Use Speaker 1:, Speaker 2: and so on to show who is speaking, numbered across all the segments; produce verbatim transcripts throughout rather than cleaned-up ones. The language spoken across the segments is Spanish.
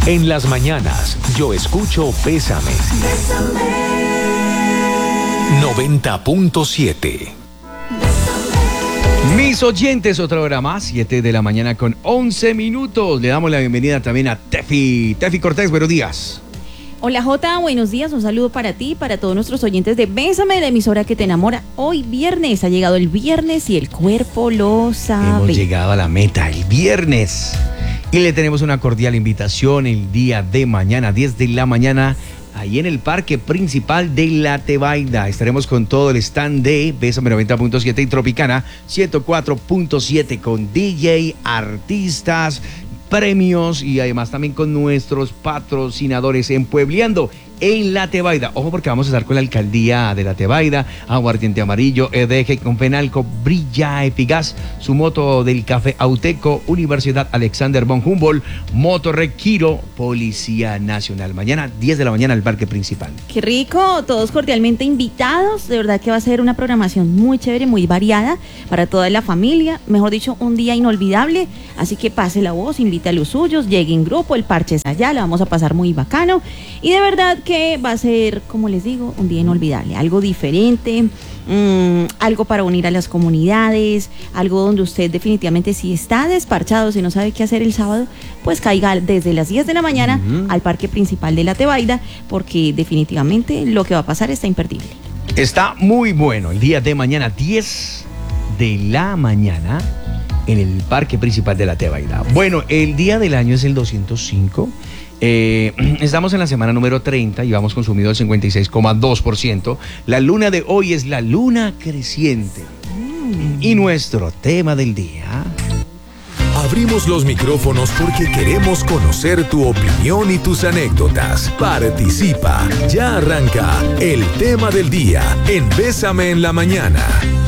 Speaker 1: En las mañanas, yo escucho Bésame. noventa punto siete.
Speaker 2: Mis oyentes, otra hora más, siete de la mañana con once minutos. Le damos la bienvenida también a Tefi. Tefi Cortés, buenos días.
Speaker 3: Hola Jota, buenos días, un saludo para ti, para todos nuestros oyentes de Bésame, la emisora que te enamora. Hoy viernes, ha llegado el viernes y el cuerpo lo sabe.
Speaker 2: Hemos llegado a la meta, el viernes. Y le tenemos una cordial invitación el día de mañana, diez de la mañana, ahí en el parque principal de La Tebaida. Estaremos con todo el stand de Bésame noventa punto siete y Tropicana ciento cuatro punto siete con D J, artistas, premios y además también con nuestros patrocinadores en Puebleando en La Tebaida. Ojo porque vamos a estar con la alcaldía de La Tebaida, Aguardiente Amarillo, E D G con Fenalco, Brilla Epigas, su moto del café Auteco, Universidad Alexander von Humboldt, Moto Requiro, Policía Nacional. Mañana diez de la mañana al parque principal.
Speaker 3: Qué rico, todos cordialmente invitados. De verdad que va a ser una programación muy chévere, muy variada para toda la familia. Mejor dicho, un día inolvidable. Así que pase la voz, invita a los suyos, llegue en grupo, el parche es allá, la vamos a pasar muy bacano. Y de verdad que que va a ser, como les digo, un día inolvidable, algo diferente, mmm, algo para unir a las comunidades, algo donde usted definitivamente, si está desparchado, si no sabe qué hacer el sábado, pues caiga desde las diez de la mañana uh-huh. al parque principal de La Tebaida, porque definitivamente lo que va a pasar está imperdible.
Speaker 2: Está muy bueno el día de mañana, diez de la mañana, en el parque principal de La Tebaida. Bueno, el día del año es el doscientos cinco. Eh, estamos en la semana número treinta y vamos consumido el cincuenta y seis coma dos por ciento. La luna de hoy es la luna creciente. Mm. Y nuestro tema del día...
Speaker 1: Abrimos los micrófonos porque queremos conocer tu opinión y tus anécdotas. Participa. Ya arranca el tema del día en Bésame en la mañana.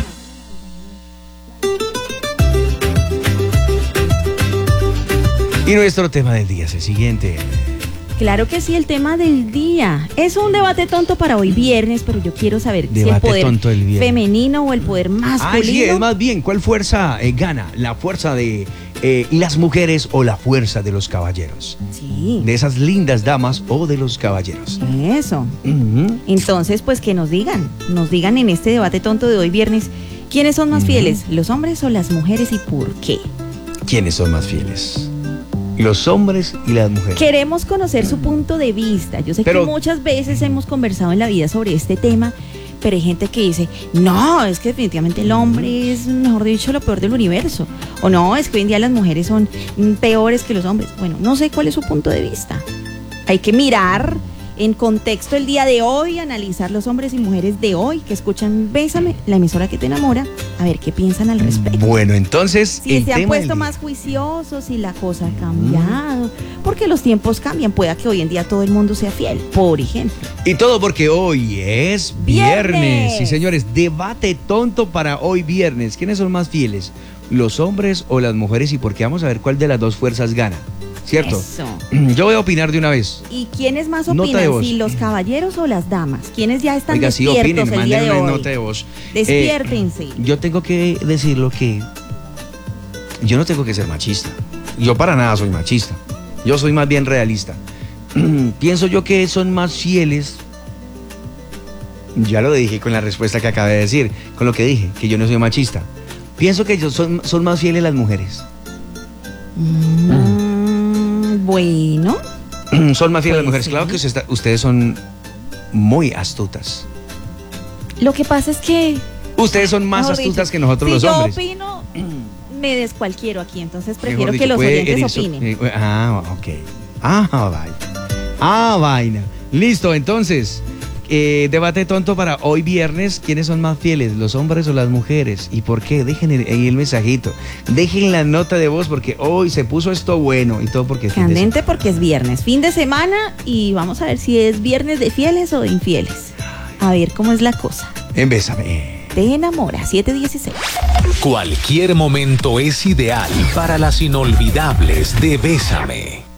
Speaker 2: Y nuestro tema del día es el siguiente.
Speaker 3: Claro que sí, el tema del día. Es un debate tonto para hoy viernes, pero yo quiero saber
Speaker 2: debate
Speaker 3: si el poder
Speaker 2: tonto el
Speaker 3: femenino o el poder masculino.
Speaker 2: Ah, sí, es más bien, ¿cuál fuerza eh, gana? ¿La fuerza de eh, las mujeres o la fuerza de los caballeros?
Speaker 3: Sí.
Speaker 2: De esas lindas damas o de los caballeros.
Speaker 3: Eso.
Speaker 2: Uh-huh.
Speaker 3: Entonces, pues que nos digan, nos digan en este debate tonto de hoy viernes, ¿quiénes son más uh-huh. fieles, los hombres o las mujeres y por qué?
Speaker 2: ¿Quiénes son más fieles? Los hombres y las mujeres.
Speaker 3: Queremos conocer su punto de vista. Yo sé pero, que muchas veces hemos conversado en la vida sobre este tema, pero hay gente que dice, no, es que definitivamente el hombre es, mejor dicho, lo peor del universo. O no, es que hoy en día las mujeres son peores que los hombres. Bueno, no sé cuál es su punto de vista. Hay que mirar en contexto el día de hoy, analizar los hombres y mujeres de hoy que escuchan Bésame, la emisora que te enamora, a ver qué piensan al respecto.
Speaker 2: Bueno, entonces
Speaker 3: si el se han puesto más juiciosos, si la cosa ha cambiado, mm. porque los tiempos cambian, pueda que hoy en día todo el mundo sea fiel, por ejemplo.
Speaker 2: Y todo porque hoy es viernes. viernes. Sí, señores, debate tonto para hoy viernes. ¿Quiénes son más fieles? ¿Los hombres o las mujeres? Y porque vamos a ver cuál de las dos fuerzas gana. ¿Cierto?
Speaker 3: Eso.
Speaker 2: Yo voy a opinar de una vez.
Speaker 3: ¿Y quiénes más opinan? ¿Si los caballeros o las damas? ¿Quiénes ya están
Speaker 2: Oiga,
Speaker 3: despiertos
Speaker 2: sí, opinen,
Speaker 3: el día de hoy?
Speaker 2: Nota de voz.
Speaker 3: Despiértense.
Speaker 2: Eh, yo tengo que decirlo que yo no tengo que ser machista. Yo para nada soy machista. Yo soy más bien realista. Pienso yo que son más fieles. Ya lo dije con la respuesta que acabé de decir, con lo que dije, que yo no soy machista. Pienso que ellos son, son más fieles las mujeres.
Speaker 3: Mm. Bueno.
Speaker 2: Son más fieles las mujeres.
Speaker 3: Sí.
Speaker 2: Claro que usted, ustedes son muy astutas.
Speaker 3: Lo que pasa es que...
Speaker 2: Ustedes son más astutas
Speaker 3: dicho,
Speaker 2: que nosotros
Speaker 3: si
Speaker 2: los
Speaker 3: yo
Speaker 2: hombres.
Speaker 3: opino, me descualquiero aquí. Entonces prefiero
Speaker 2: dicho,
Speaker 3: que los oyentes
Speaker 2: herir,
Speaker 3: opinen.
Speaker 2: Eh, ah, ok. Ah, vaina. Ah, vaina. Listo, entonces... Eh, debate tonto para hoy viernes. ¿Quiénes son más fieles, los hombres o las mujeres? ¿Y por qué? Dejen ahí el mensajito. Dejen la nota de voz porque hoy se puso esto bueno y todo porque es
Speaker 3: candente, porque es viernes, fin de semana, y vamos a ver si es viernes de fieles o de infieles. A ver cómo es la cosa.
Speaker 2: En Bésame.
Speaker 3: Te enamora, siete dieciséis.
Speaker 1: Cualquier momento es ideal para las inolvidables de Bésame.